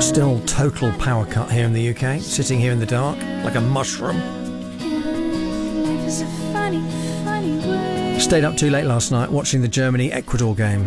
Still total power cut here in the UK, sitting here in the dark like a mushroom. Stayed up too late last night watching the Germany-Ecuador game.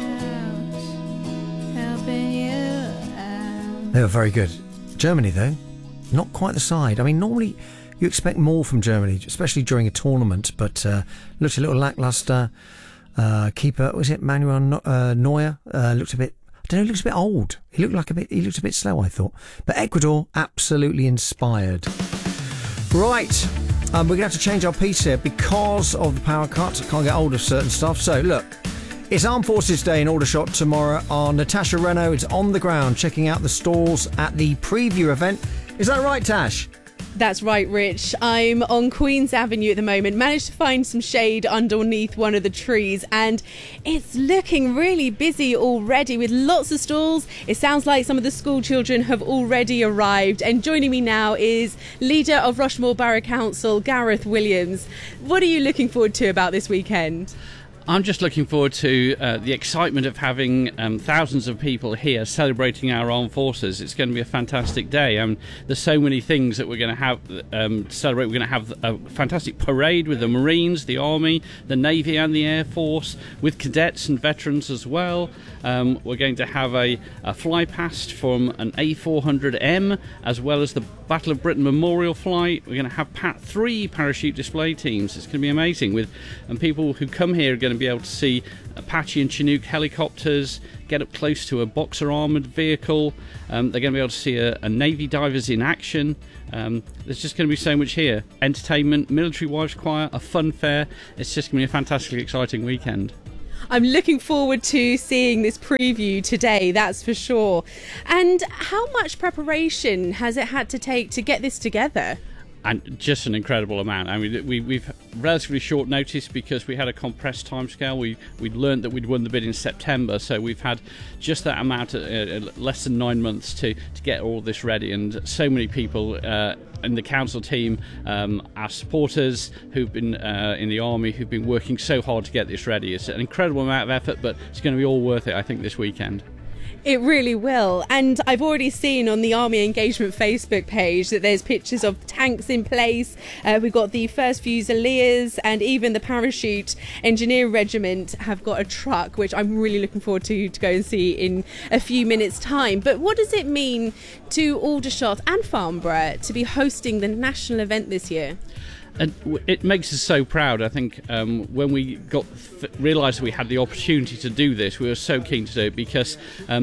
They were very good. Germany, though, not quite the side. I mean, normally you expect more from Germany, especially during a tournament, but looked a little lacklustre. Keeper, was it Manuel Neuer? Looked a bit, I don't know, he looks a bit old. He looked a bit slow, I thought. But Ecuador, absolutely inspired. Right, we're going to have to change our piece here because of the power cut. I can't get hold of certain stuff. So, look, it's Armed Forces Day in Aldershot tomorrow. Our Natasha Renault is on the ground checking out the stalls at the preview event. Is that right, Tash? That's right, Rich. I'm on Queen's Avenue at the moment. Managed to find some shade underneath one of the trees, and it's looking really busy already with lots of stalls. It sounds like some of the school children have already arrived. And joining me now is leader of Rushmore Borough Council, Gareth Williams. What are you looking forward to about this weekend? I'm just looking forward to the excitement of having thousands of people here celebrating our armed forces. It's going to be a fantastic day. There's so many things that we're going to have to celebrate. We're going to have a fantastic parade with the Marines, the Army, the Navy and the Air Force, with cadets and veterans as well. We're going to have a fly past from an A400M, as well as the Battle of Britain Memorial Flight. We're going to have 3 parachute display teams. It's going to be amazing. And people who come here are going to be able to see Apache and Chinook helicopters, get up close to a Boxer armoured vehicle. They're going to be able to see a Navy divers in action. There's just going to be so much here. Entertainment, military wives choir, a fun fair. It's just going to be a fantastically exciting weekend. I'm looking forward to seeing this preview today, that's for sure. And how much preparation has it had to take to get this together? And just an incredible amount. I mean, we've relatively short notice because we had a compressed timescale. We'd learned that we'd won the bid in September, so we've had just that amount, less than 9 months to get all this ready. And so many people in the council team, our supporters who've been in the army, who've been working so hard to get this ready. It's an incredible amount of effort, but it's going to be all worth it, I think, this weekend. It really will. And I've already seen on the Army Engagement Facebook page that there's pictures of tanks in place. We've got the First Fusiliers, and even the Parachute Engineer Regiment have got a truck, which I'm really looking forward to go and see in a few minutes' time. But what does it mean to Aldershot and Farnborough to be hosting the national event this year? And it makes us so proud. I think when we realised we had the opportunity to do this, we were so keen to do it because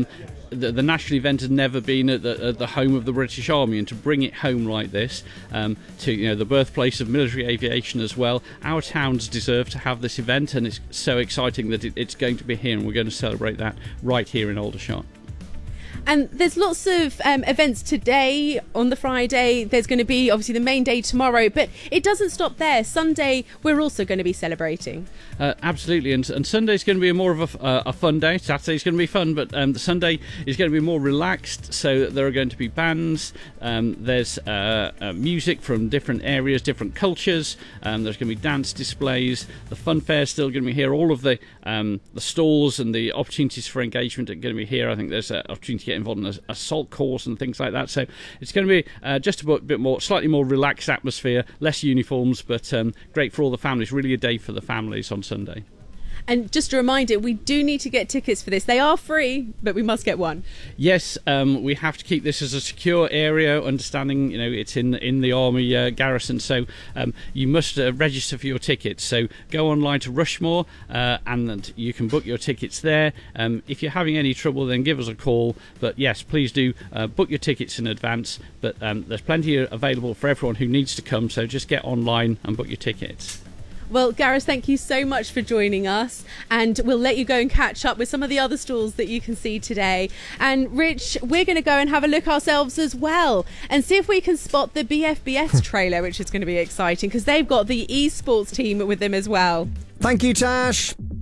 the national event has never been at the home of the British Army, and to bring it home like this, to the birthplace of military aviation as well. Our towns deserve to have this event, and it's so exciting that it's going to be here, and we're going to celebrate that right here in Aldershot. And there's lots of events today on the Friday. There's going to be obviously the main day tomorrow, but it doesn't stop there. Sunday, we're also going to be celebrating. Absolutely, and Sunday's going to be more of a fun day. Saturday's going to be fun, but the Sunday is going to be more relaxed. So there are going to be bands. There's music from different areas, different cultures. There's going to be dance displays. The fun fair is still going to be here. All of the stalls and the opportunities for engagement are going to be here. I think there's an opportunity to get involved in an assault course and things like that. So it's going to be just a bit more, slightly more relaxed atmosphere, less uniforms, but great for all the families. Really a day for the families on Sunday. And just a reminder, we do need to get tickets for this. They are free, but we must get one. Yes, we have to keep this as a secure area, understanding, it's in the Army garrison, so you must register for your tickets. So go online to Rushmore and you can book your tickets there. If you're having any trouble, then give us a call. But yes, please do book your tickets in advance. But there's plenty available for everyone who needs to come, so just get online and book your tickets. Well, Gareth, thank you so much for joining us, and we'll let you go and catch up with some of the other stalls that you can see today. And Rich, we're going to go and have a look ourselves as well and see if we can spot the BFBS trailer, which is going to be exciting because they've got the esports team with them as well. Thank you, Tash.